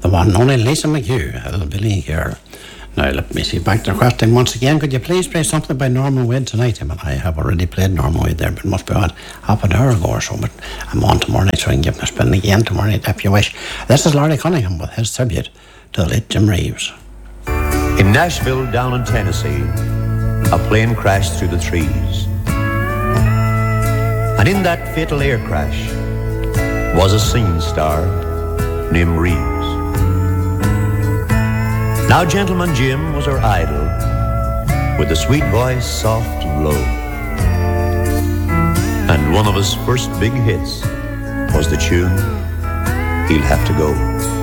the one and only Lisa McHugh, Hillbilly here. Now let me see, back to the question once again. Could you please play something by Norman Wade tonight? I mean, I have already played Norman Wade there, but it must be on half an hour ago or so. But I'm on tomorrow night, so I can give him a spin again tomorrow night if you wish. This is Laurie Cunningham with his tribute to the late Jim Reeves. In Nashville, down in Tennessee, a plane crashed through the trees. And in that fatal air crash was a singing star named Reeves. Now Gentleman Jim was our idol, with a sweet voice soft and low. And one of his first big hits was the tune, He'll Have to Go.